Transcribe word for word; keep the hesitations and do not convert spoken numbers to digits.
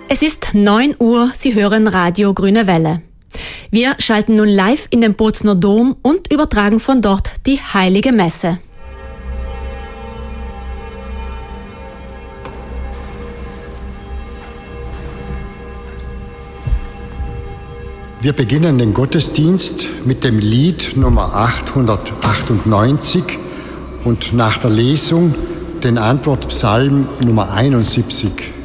Es ist neun Uhr, Sie hören Radio Grüne Welle. Wir schalten nun live in den Bozner Dom und übertragen von dort die Heilige Messe. Wir beginnen den Gottesdienst mit dem Lied Nummer achthundertachtundneunzig und nach der Lesung den Antwortpsalm Nummer einundsiebzig.